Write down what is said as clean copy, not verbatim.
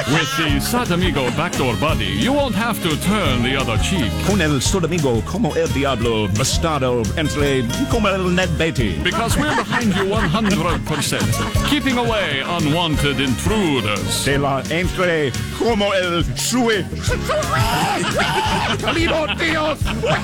With the Sadamigo backdoor buddy, you won't have to turn the other cheek. Con el Sodamigo como el diablo, bastardo entre como el Ned Beatty. Because we're behind you 100%, keeping away unwanted intruders. Se la entre como el sue. ¡Salido, tíos!